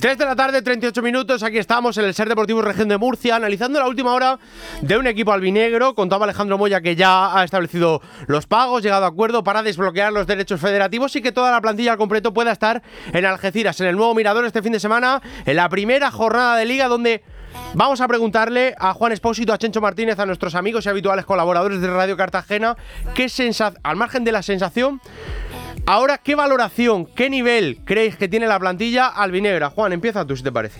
3 de la tarde, 38 minutos, aquí estamos en el SER Deportivo Región de Murcia, analizando la última hora de un equipo albinegro. Contaba Alejandro Moya que ya ha establecido los pagos, llegado a acuerdo para desbloquear los derechos federativos y que toda la plantilla al completo pueda estar en Algeciras, en el nuevo Mirador este fin de semana, en la primera jornada de Liga, donde vamos a preguntarle a Juan Espósito, a Chencho Martínez, a nuestros amigos y habituales colaboradores de Radio Cartagena, al margen de la sensación, ahora, ¿qué valoración, qué nivel creéis que tiene la plantilla albinegra? Juan, empieza tú, si te parece.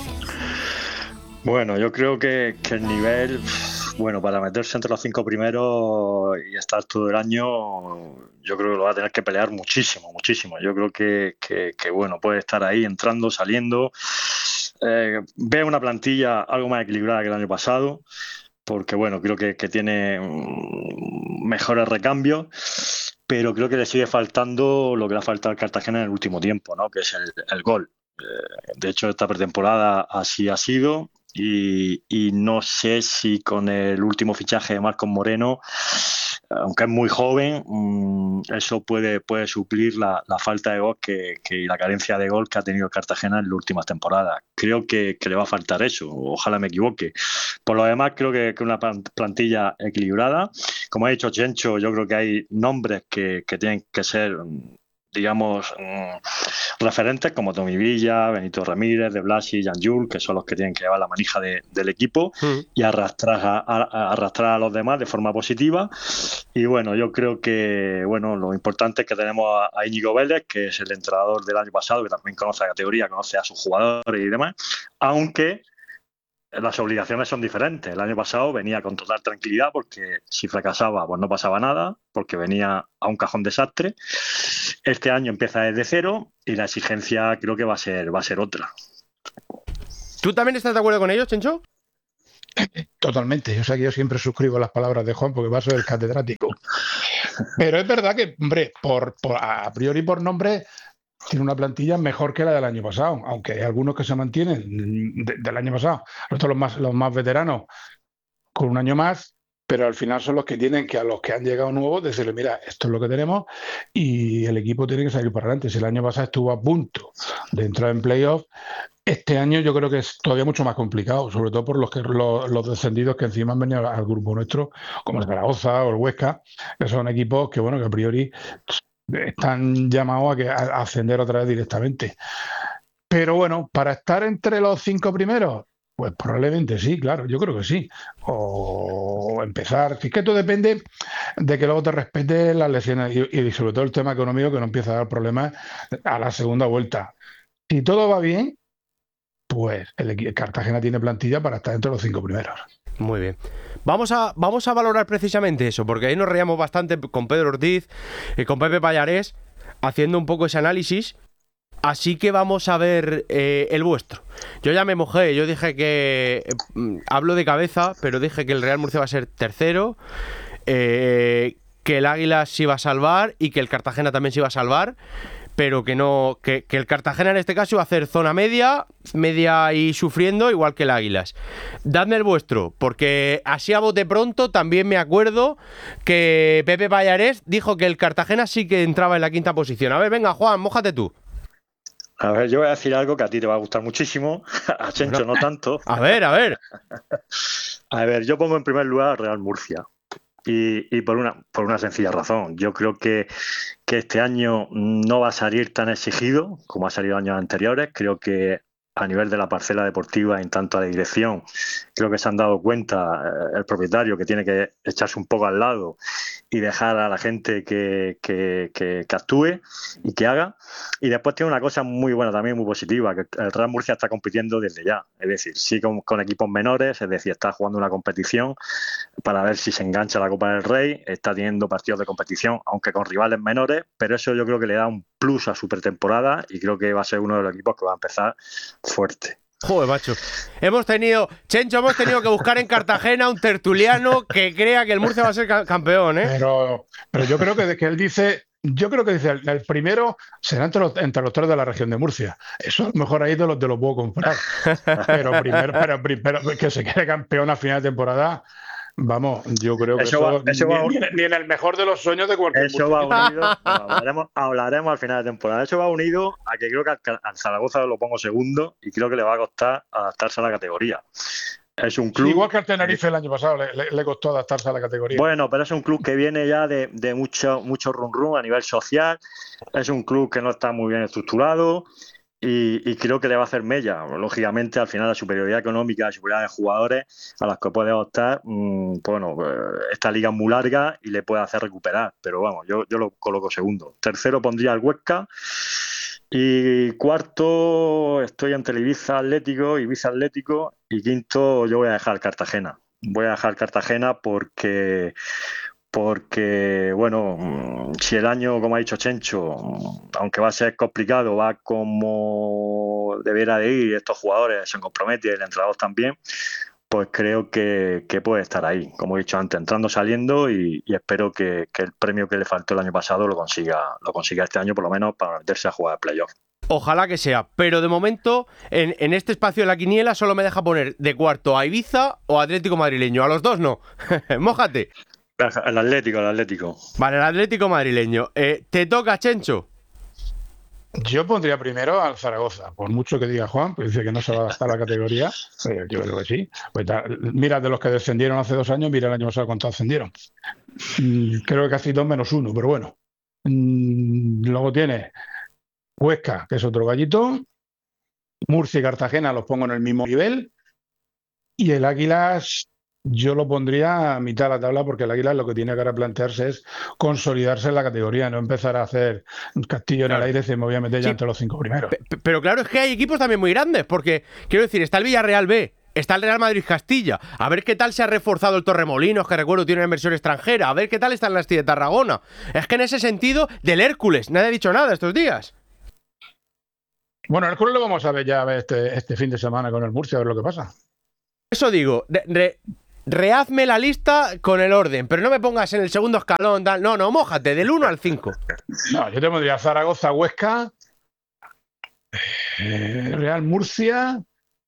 Bueno, yo creo que el nivel, bueno, para meterse entre los 5 primeros y estar todo el año, yo creo que lo va a tener que pelear muchísimo, muchísimo. Yo creo que bueno, puede estar ahí entrando, saliendo. Veo una plantilla algo más equilibrada que el año pasado, porque bueno, creo que tiene mejores recambios. Pero creo que le sigue faltando lo que le ha faltado al Cartagena en el último tiempo, ¿no? Que es el gol. De hecho, esta pretemporada así ha sido y no sé si con el último fichaje de Marcos Moreno, aunque es muy joven, eso puede suplir la falta de gol y la carencia de gol que ha tenido el Cartagena en las últimas temporadas. Creo que le va a faltar eso, ojalá me equivoque. Por lo demás, creo que una plantilla equilibrada. Como ha dicho Chencho, yo creo que hay nombres que tienen que ser, digamos, referentes, como Tommy Villa, Benito Ramírez, De Blasi, Jan Jules, que son los que tienen que llevar la manija del equipo y arrastrar a los demás de forma positiva. Y bueno, yo creo que lo importante es que tenemos a Íñigo Vélez, que es el entrenador del año pasado, que también conoce la categoría, conoce a sus jugadores y demás, aunque las obligaciones son diferentes. El año pasado venía con total tranquilidad porque si fracasaba pues no pasaba nada, porque venía a un cajón desastre. Este año empieza desde cero y la exigencia creo que va a ser otra. ¿Tú también estás de acuerdo con ellos, Chencho? Totalmente. O sea que yo siempre suscribo las palabras de Juan porque va a ser el catedrático. Pero es verdad que, hombre, a priori por nombre tiene una plantilla mejor que la del año pasado, aunque hay algunos que se mantienen del año pasado. Los más veteranos con un año más, pero al final son los que tienen que, a los que han llegado nuevos, decirle, mira, esto es lo que tenemos y el equipo tiene que salir para adelante. Si el año pasado estuvo a punto de entrar en playoff, este año yo creo que es todavía mucho más complicado, sobre todo por los descendidos que encima han venido al grupo nuestro, como el Zaragoza o el Huesca, que son equipos que a priori están llamados a ascender otra vez directamente. Pero bueno, para estar entre los 5 primeros, pues probablemente sí, claro, yo creo que sí. O empezar, es que todo depende de que luego te respete las lesiones y sobre todo el tema económico, que no empieza a dar problemas a la segunda vuelta. Si todo va bien, pues el Cartagena tiene plantilla para estar entre los 5 primeros. Muy bien. Vamos a valorar precisamente eso, porque ahí nos reíamos bastante con Pedro Ortiz y con Pepe Pallarés haciendo un poco ese análisis. Así que vamos a ver el vuestro. Yo ya me mojé, yo dije que hablo de cabeza, pero dije que el Real Murcia va a ser tercero, que el Águila se iba a salvar y que el Cartagena también se iba a salvar, pero que no, que el Cartagena en este caso iba a hacer zona media y sufriendo, igual que el Águilas. Dadme el vuestro, porque así a bote pronto también me acuerdo que Pepe Pallarés dijo que el Cartagena sí que entraba en la quinta posición. A ver, venga, Juan, mójate tú. A ver, yo voy a decir algo que a ti te va a gustar muchísimo, a Chencho no tanto. A ver. A ver, yo pongo en primer lugar al Real Murcia. Y por una sencilla razón. Yo creo que este año no va a salir tan exigido como ha salido años anteriores. Creo que a nivel de la parcela deportiva, en tanto a la dirección, creo que se han dado cuenta el propietario que tiene que echarse un poco al lado y dejar a la gente que actúe y que haga. Y después tiene una cosa muy buena también, muy positiva, que el Real Murcia está compitiendo desde ya. Es decir, sí con equipos menores, es decir, está jugando una competición para ver si se engancha la Copa del Rey, está teniendo partidos de competición, aunque con rivales menores, pero eso yo creo que le da un plus a su pretemporada y creo que va a ser uno de los equipos que va a empezar fuerte. Joder, macho. Chencho, hemos tenido que buscar en Cartagena un tertuliano que crea que el Murcia va a ser campeón, ¿eh? Pero yo creo que él dice, el primero será entre los 3 de la región de Murcia. Eso a lo mejor ahí te lo puedo comprar. Pero primero que se quede campeón a final de temporada, Vamos, yo creo que ni en el mejor de los sueños de cualquier Eso va unido, hablaremos al final de temporada. Eso va unido a que creo que al Zaragoza lo pongo segundo y creo que le va a costar adaptarse a la categoría. Es un club. Sí, igual que al Tenerife el año pasado le costó adaptarse a la categoría. Bueno, pero es un club que viene ya de mucho rum a nivel social. Es un club que no está muy bien estructurado y creo que le va a hacer mella. Lógicamente, al final, la superioridad económica, la superioridad de jugadores a los que puede optar, esta liga es muy larga y le puede hacer recuperar. Pero vamos, yo lo coloco segundo. Tercero pondría el Huesca. Y cuarto estoy entre Ibiza Atlético y quinto yo voy a dejar Cartagena. Voy a dejar Cartagena porque bueno, si el año, como ha dicho Chencho, aunque va a ser complicado, va como debiera de ir, estos jugadores se comprometen y el entrenador también, pues creo que puede estar ahí, como he dicho antes, entrando, saliendo y espero que el premio que le faltó el año pasado lo consiga este año, por lo menos para meterse a jugar a playoff. Ojalá que sea, pero de momento en este espacio de la quiniela solo me deja poner de cuarto a Ibiza o Atlético madrileño, a los dos no. Mójate. El Atlético. Vale, el Atlético madrileño. ¿Te toca, Chencho? Yo pondría primero al Zaragoza, por mucho que diga Juan, pues dice que no se va a adaptar a la categoría. Yo creo que sí. Pues mira, de los que descendieron hace 2 años, mira el año pasado cuántos ascendieron. Creo que casi 2 menos 1, pero bueno. Luego tiene Huesca, que es otro gallito. Murcia y Cartagena los pongo en el mismo nivel. Y el Águilas, yo lo pondría a mitad de la tabla porque el Águilas lo que tiene que ahora plantearse es consolidarse en la categoría, no empezar a hacer un castillo en el aire y me voy a meter ya entre los 5 primeros. Pero claro, es que hay equipos también muy grandes, porque quiero decir, está el Villarreal B, está el Real Madrid Castilla, a ver qué tal se ha reforzado el Torremolinos, que recuerdo tiene una inversión extranjera, a ver qué tal está el Nasti de Tarragona. Es que en ese sentido, del Hércules, nadie ha dicho nada estos días. Bueno, el Hércules lo vamos a ver ya este fin de semana con el Murcia, a ver lo que pasa. Eso digo, rehazme la lista con el orden, pero no me pongas en el segundo escalón, tal. No, mójate, del 1 al 5. No, yo te pondría Zaragoza, Huesca, Real Murcia,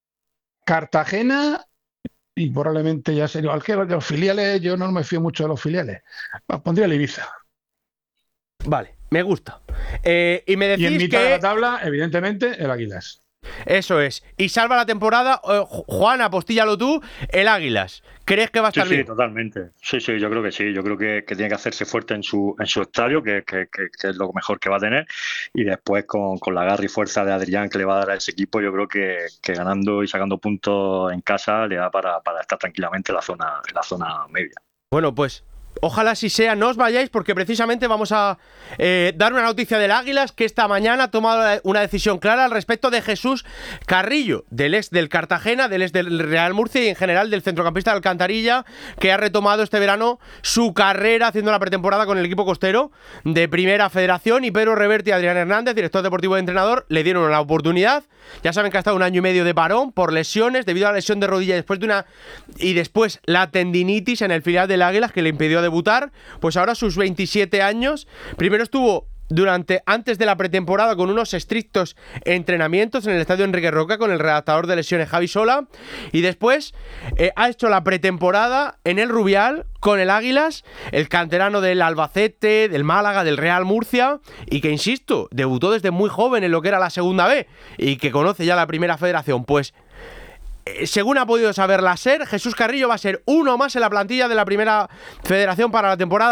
Cartagena y probablemente ya sería. Al que los filiales, yo no me fío mucho de los filiales. Pondría el Ibiza. Vale, me gusta. Y me decís y en mitad que de la tabla, evidentemente, el Águilas. Eso es. Y salva la temporada, Juan, apostíllalo tú, el Águilas. ¿Crees que va a estar bien? Sí, totalmente. Sí, yo creo que sí. Yo creo que tiene que hacerse fuerte en su estadio, que es lo mejor que va a tener. Y después con la garra y fuerza de Adrián que le va a dar a ese equipo, yo creo que ganando y sacando puntos en casa le da para estar tranquilamente en la zona media. Bueno, pues ojalá así sea, no os vayáis porque precisamente vamos a dar una noticia del Águilas que esta mañana ha tomado una decisión clara al respecto de Jesús Carrillo, del ex del Cartagena, del ex del Real Murcia y en general del centrocampista de Alcantarilla, que ha retomado este verano su carrera haciendo la pretemporada con el equipo costero de Primera Federación, y Pedro Reverte y Adrián Hernández, director deportivo y entrenador, le dieron la oportunidad. Ya saben que ha estado 1 año y medio de parón por lesiones, debido a la lesión de rodilla y después la tendinitis en el filial del Águilas que le impidió debutar. Pues ahora sus 27 años, primero estuvo antes de la pretemporada con unos estrictos entrenamientos en el estadio Enrique Roca con el redactador de lesiones Javi Sola, y después ha hecho la pretemporada en el Rubial con el Águilas, el canterano del Albacete, del Málaga, del Real Murcia, y que, insisto, debutó desde muy joven en lo que era la segunda B y que conoce ya la Primera Federación. Pues según ha podido saber la SER, Jesús Carrillo va a ser uno más en la plantilla de la Primera Federación para la temporada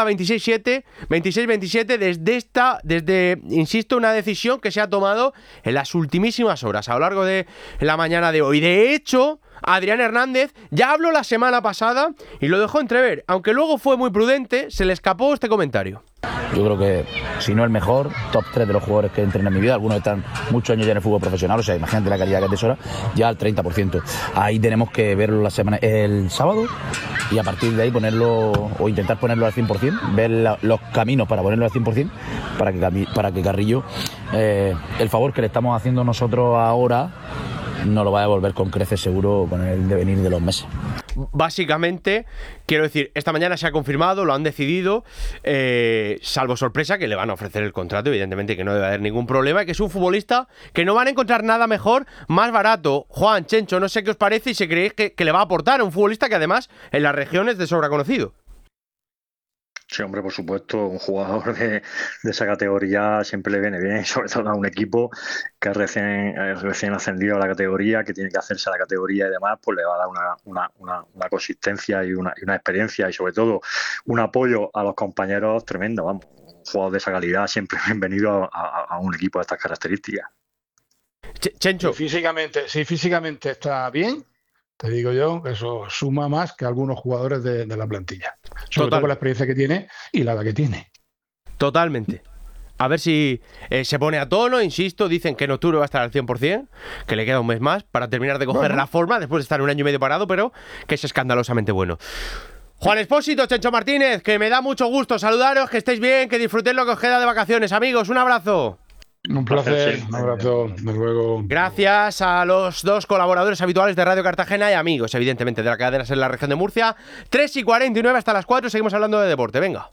26-27 desde, insisto, una decisión que se ha tomado en las ultimísimas horas, a lo largo de la mañana de hoy. De hecho, Adrián Hernández ya habló la semana pasada y lo dejó entrever, aunque luego fue muy prudente, se le escapó este comentario. Yo creo que, si no el mejor, top 3 de los jugadores que entrenan en mi vida. Algunos están muchos años ya en el fútbol profesional, o sea, imagínate la calidad que atesora, ya al 30%. Ahí tenemos que verlo el sábado y a partir de ahí ponerlo, o intentar ponerlo al 100%, ver los caminos para ponerlo al 100%, para que Carrillo, el favor que le estamos haciendo nosotros ahora, no lo va a devolver con creces seguro con el devenir de los meses. Básicamente, quiero decir, esta mañana se ha confirmado, lo han decidido, salvo sorpresa, que le van a ofrecer el contrato, evidentemente que no debe haber ningún problema, y que es un futbolista que no van a encontrar nada mejor, más barato. Juan, Chencho, no sé qué os parece y si creéis que le va a aportar a un futbolista que además en las regiones de sobra conocido. Sí, hombre, por supuesto, un jugador de esa categoría siempre le viene bien, sobre todo a un equipo que es recién ascendido a la categoría, que tiene que hacerse a la categoría y demás, pues le va a dar una consistencia y una experiencia y sobre todo un apoyo a los compañeros tremendo, vamos. Un jugador de esa calidad siempre bienvenido a un equipo de estas características. Chencho. Si físicamente está bien, te digo yo que eso suma más que algunos jugadores de la plantilla. Sobre todo con la experiencia que tiene y la edad que tiene. Totalmente. A ver si se pone a tono, insisto, dicen que en octubre va a estar al 100%, que le queda un mes más para terminar de coger la forma después de estar un año y medio parado, pero que es escandalosamente bueno. Juan Expósito, Chencho Martínez, que me da mucho gusto saludaros, que estéis bien, que disfrutéis lo que os queda de vacaciones. Amigos, un abrazo. Un placer, un abrazo, de luego. Gracias a los dos colaboradores habituales de Radio Cartagena y amigos, evidentemente, de la cadena SER en la región de Murcia. 3:49 hasta las 4, seguimos hablando de deporte, venga.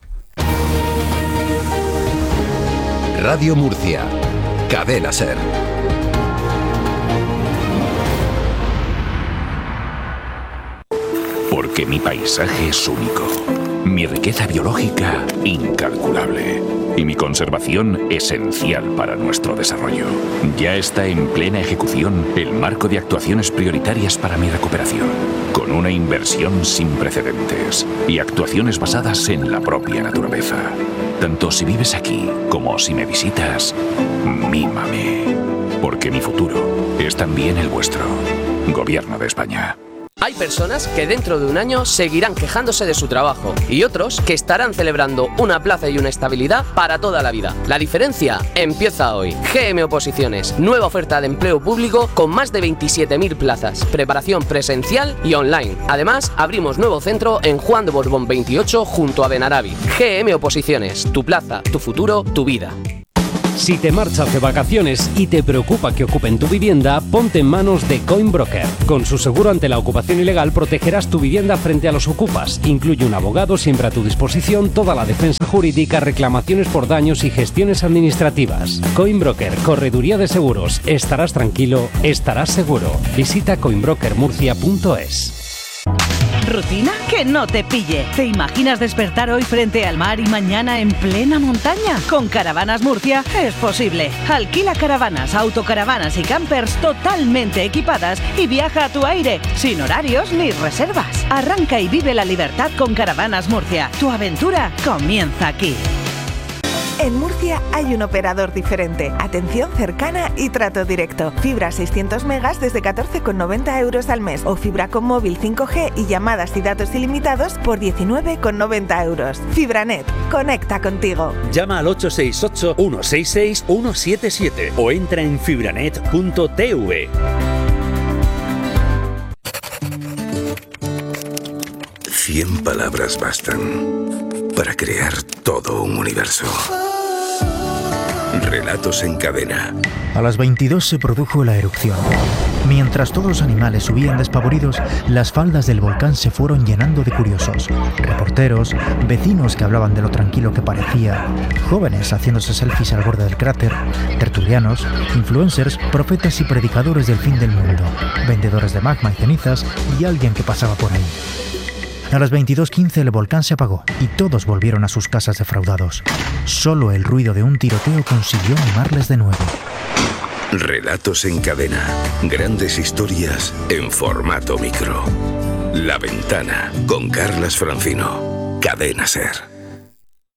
Radio Murcia, cadena SER. Porque mi paisaje es único, mi riqueza biológica incalculable y mi conservación esencial para nuestro desarrollo. Ya está en plena ejecución el marco de actuaciones prioritarias para mi recuperación, con una inversión sin precedentes y actuaciones basadas en la propia naturaleza. Tanto si vives aquí como si me visitas, mímame, porque mi futuro es también el vuestro. Gobierno de España. Hay personas que dentro de un año seguirán quejándose de su trabajo y otros que estarán celebrando una plaza y una estabilidad para toda la vida. La diferencia empieza hoy. GM Oposiciones, nueva oferta de empleo público con más de 27.000 plazas, preparación presencial y online. Además, abrimos nuevo centro en Juan de Borbón 28 junto a Benarabi. GM Oposiciones, tu plaza, tu futuro, tu vida. Si te marchas de vacaciones y te preocupa que ocupen tu vivienda, ponte en manos de Coinbroker. Con su seguro ante la ocupación ilegal protegerás tu vivienda frente a los ocupas. Incluye un abogado siempre a tu disposición, toda la defensa jurídica, reclamaciones por daños y gestiones administrativas. Coinbroker, correduría de seguros. Estarás tranquilo, estarás seguro. Visita coinbrokermurcia.es. ¿Rutina? Que no te pille. ¿Te imaginas despertar hoy frente al mar y mañana en plena montaña? Con Caravanas Murcia es posible. Alquila caravanas, autocaravanas y campers totalmente equipadas y viaja a tu aire, sin horarios ni reservas. Arranca y vive la libertad con Caravanas Murcia. Tu aventura comienza aquí. En Murcia hay un operador diferente, atención cercana y trato directo. Fibra 600 megas desde 14,90 euros al mes o fibra con móvil 5G y llamadas y datos ilimitados por 19,90 euros. Fibranet, conecta contigo. Llama al 868-166-177 o entra en fibranet.tv. Cien palabras bastan para crear todo un universo. Relatos en cadena. A las 22 se produjo la erupción. Mientras todos los animales subían despavoridos, las faldas del volcán se fueron llenando de curiosos. Reporteros, vecinos que hablaban de lo tranquilo que parecía, jóvenes haciéndose selfies al borde del cráter, tertulianos, influencers, profetas y predicadores del fin del mundo, vendedores de magma y cenizas y alguien que pasaba por ahí. A las 22:15 el volcán se apagó y todos volvieron a sus casas defraudados. Solo el ruido de un tiroteo consiguió animarles de nuevo. Relatos en cadena. Grandes historias en formato micro. La Ventana con Carlas Francino. Cadena SER.